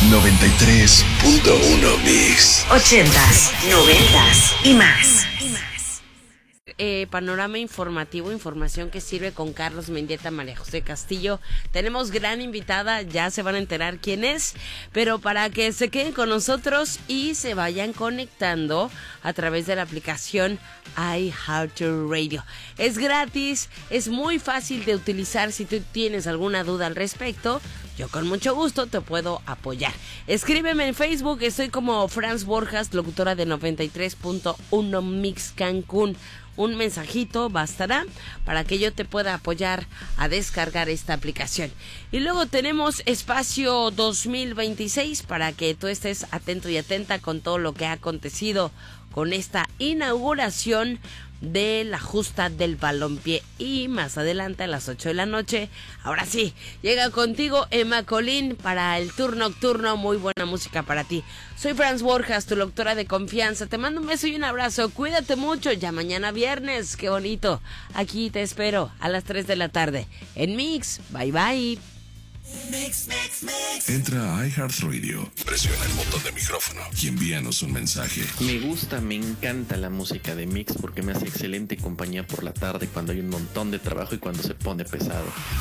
93.1 Mix. 80s, 90s y más. Panorama informativo, información que sirve con Carlos Mendieta, María José Castillo. Tenemos gran invitada, ya se van a enterar quién es, pero para que se queden con nosotros y se vayan conectando a través de la aplicación iHeartRadio. Es gratis, es muy fácil de utilizar. Si tú tienes alguna duda al respecto, yo con mucho gusto te puedo apoyar. Escríbeme en Facebook, estoy como Franz Borjas, locutora de 93.1 Mix Cancún. Un mensajito bastará para que yo te pueda apoyar a descargar esta aplicación. Y luego tenemos Espacio 2026 para que tú estés atento y atenta con todo lo que ha acontecido con esta inauguración de la justa del balompié. Y más adelante a las 8 de la noche, ahora sí, llega contigo Emma Colín para el tour nocturno. Muy buena música para ti. Soy Franz Borjas, tu locutora de confianza. Te mando un beso y un abrazo. Cuídate mucho. Ya mañana viernes, qué bonito. Aquí te espero a las 3 de la tarde en Mix. Bye bye. Mix. Entra a iHeartRadio, presiona el botón de micrófono y envíanos un mensaje. Me encanta la música de Mix porque me hace excelente compañía por la tarde cuando hay un montón de trabajo y cuando se pone pesado.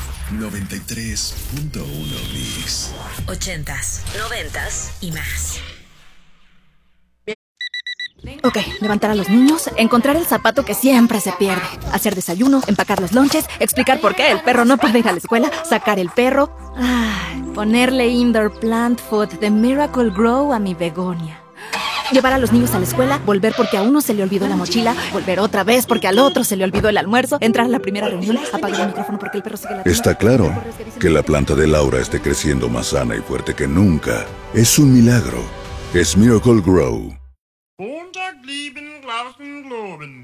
93.1 Mix. 80s, 90s y más. Ok, levantar a los niños, encontrar el zapato que siempre se pierde, hacer desayuno, empacar los lonches, explicar por qué el perro no puede ir a la escuela, sacar el perro, ponerle indoor plant food de Miracle Grow a mi begonia. Llevar a los niños a la escuela, volver porque a uno se le olvidó la mochila, volver otra vez porque al otro se le olvidó el almuerzo, entrar a la primera reunión, apagar el micrófono porque el perro sigue latiendo. Está claro que la planta de Laura esté creciendo más sana y fuerte que nunca. Es un milagro. Es Miracle Grow. Montag lieben Glauben globen.